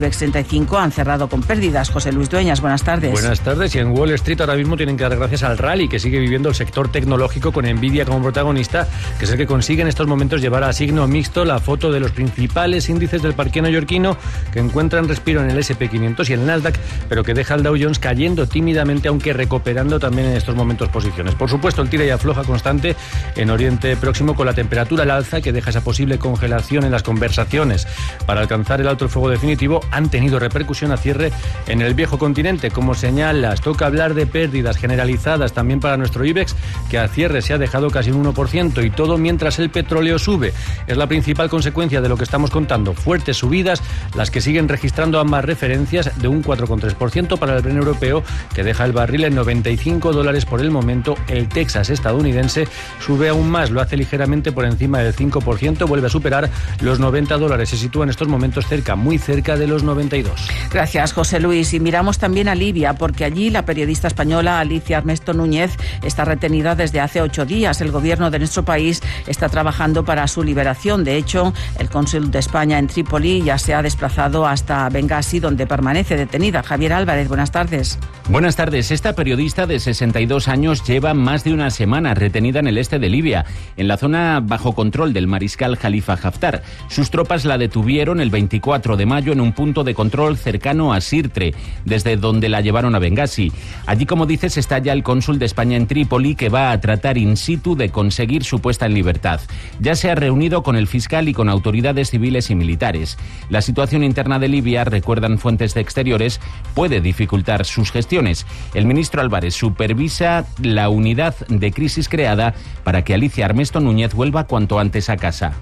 IBEX 35 han cerrado con pérdidas. José Luis Dueñas, buenas tardes. Buenas tardes. Y en Wall Street ahora mismo tienen que dar gracias al rally que sigue viviendo el sector tecnológico, con Nvidia como protagonista, que es el que consigue en estos momentos llevar a signo mixto la foto de los principales índices del parque neoyorquino, que encuentran respiro en el S&P 500 y el Nasdaq, pero que deja al Dow Jones cayendo tímidamente, aunque recuperando también en estos momentos posiciones. Por supuesto, el tira y afloja constante en Oriente Próximo, con la temperatura al alza, que deja esa posible congelación en las conversaciones para alcanzar el alto el fuego definitivo. Han tenido repercusión a cierre en el viejo continente. Como señalas, toca hablar de pérdidas generalizadas también para nuestro IBEX, que a cierre se ha dejado casi un 1%, y todo mientras el petróleo sube. Es la principal consecuencia de lo que estamos contando. Fuertes subidas, las que siguen registrando ambas referencias, de un 4,3% para el Brent europeo, que deja el barril en $95 por el momento. El Texas estadounidense sube aún más, lo hace ligeramente por encima del 5%, vuelve a superar los $90. Se sitúa en estos momentos muy cerca de los 92. Gracias, José Luis. Y miramos también a Libia, porque allí la periodista española Alicia Armesto Núñez está retenida desde hace 8 días. El gobierno de nuestro país está trabajando para su liberación. De hecho, el cónsul de España en Trípoli ya se ha desplazado hasta Bengasi, donde permanece detenida. Javier Álvarez, buenas tardes. Buenas tardes. Esta periodista de 62 años lleva más de una semana retenida en el este de Libia, en la zona bajo control del mariscal Khalifa Haftar. Sus tropas la detuvieron el 24 de mayo en un punto de control cercano a Sirte, desde donde la llevaron a Bengasi. Allí, como dices, está ya el cónsul de España en Trípoli, que va a tratar in situ de conseguir su puesta en libertad. Ya se ha reunido con el fiscal y con autoridades civiles y militares. La situación interna de Libia, recuerdan fuentes de exteriores, puede dificultar sus gestiones. El ministro Álvarez supervisa la unidad de crisis creada para que Alicia Armesto Núñez vuelva cuanto antes a casa.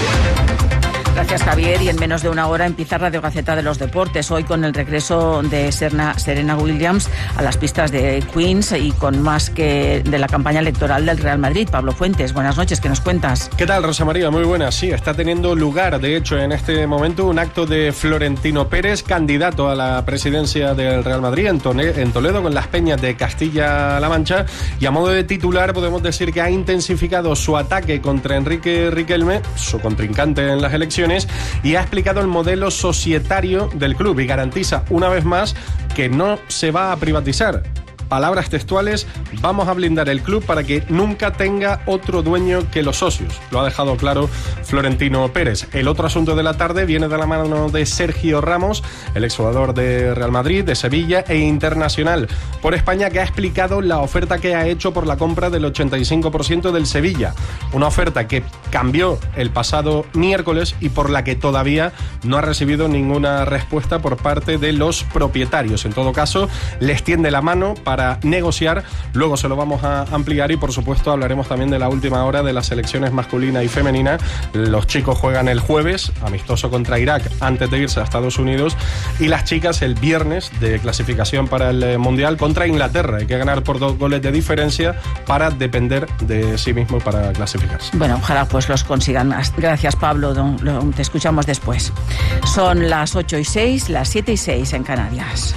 Gracias, Javier. Y en menos de una hora empieza Radio Gaceta de los Deportes. Hoy con el regreso de Serena Williams a las pistas de Queens y con más que de la campaña electoral del Real Madrid. Pablo Fuentes, buenas noches, ¿qué nos cuentas? ¿Qué tal, Rosa María? Muy buenas. Sí, está teniendo lugar, de hecho, en este momento un acto de Florentino Pérez, candidato a la presidencia del Real Madrid en Toledo, con las Peñas de Castilla-La Mancha. Y a modo de titular podemos decir que ha intensificado su ataque contra Enrique Riquelme, su contrincante en las elecciones, y ha explicado el modelo societario del club y garantiza una vez más que no se va a privatizar. Palabras textuales: vamos a blindar el club para que nunca tenga otro dueño que los socios. Lo ha dejado claro Florentino Pérez. El otro asunto de la tarde viene de la mano de Sergio Ramos, el exjugador de Real Madrid, de Sevilla e internacional por España, que ha explicado la oferta que ha hecho por la compra del 85% del Sevilla. Una oferta que cambió el pasado miércoles y por la que todavía no ha recibido ninguna respuesta por parte de los propietarios. En todo caso, les tiende la mano para negociar. Luego se lo vamos a ampliar y, por supuesto, hablaremos también de la última hora de las selecciones masculina y femenina. Los chicos juegan el jueves, amistoso contra Irak, antes de irse a Estados Unidos, y las chicas el viernes, de clasificación para el Mundial, contra Inglaterra. Hay que ganar por 2 goles de diferencia para depender de sí mismo para clasificarse. Bueno, ojalá pues los consigan. Gracias, Pablo. Te escuchamos después. Son las 8:06, las 7:06 en Canarias.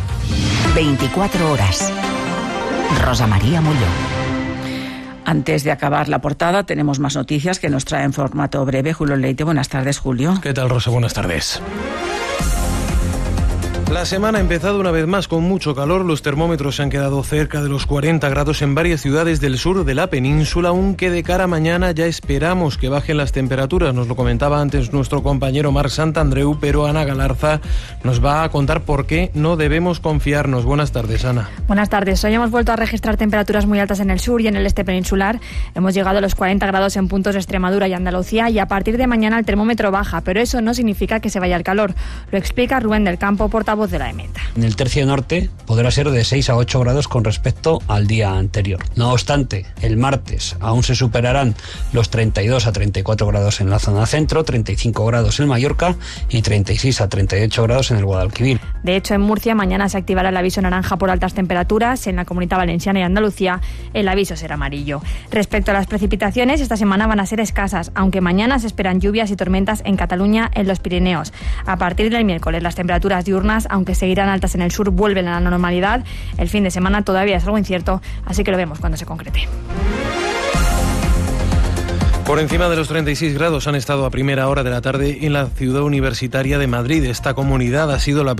24 horas. Rosa María Molló. Antes de acabar la portada, tenemos más noticias que nos trae en formato breve Julio Leite. Buenas tardes, Julio. ¿Qué tal, Rosa? Buenas tardes. La semana ha empezado una vez más con mucho calor. Los termómetros se han quedado cerca de los 40 grados en varias ciudades del sur de la península, aunque de cara a mañana ya esperamos que bajen las temperaturas. Nos lo comentaba antes nuestro compañero Marc Santandreu, pero Ana Galarza nos va a contar por qué no debemos confiarnos. Buenas tardes, Ana. Buenas tardes. Hoy hemos vuelto a registrar temperaturas muy altas en el sur y en el este peninsular. Hemos llegado a los 40 grados en puntos de Extremadura y Andalucía, y a partir de mañana el termómetro baja, pero eso no significa que se vaya el calor. Lo explica Rubén del Campo, portavoz de la EMET. En el tercio norte podrá ser de 6 a 8 grados con respecto al día anterior. No obstante, el martes aún se superarán los 32 a 34 grados en la zona centro, 35 grados en Mallorca y 36 a 38 grados en el Guadalquivir. De hecho, en Murcia mañana se activará el aviso naranja por altas temperaturas. En la Comunidad Valenciana y Andalucía el aviso será amarillo. Respecto a las precipitaciones, esta semana van a ser escasas, aunque mañana se esperan lluvias y tormentas en Cataluña, en los Pirineos. A partir del miércoles las temperaturas diurnas, aunque seguirán altas en el sur, vuelven a la normalidad. El fin de semana todavía es algo incierto, así que lo vemos cuando se concrete. Por encima de los 36 grados han estado a primera hora de la tarde en la ciudad universitaria de Madrid. Esta comunidad ha sido la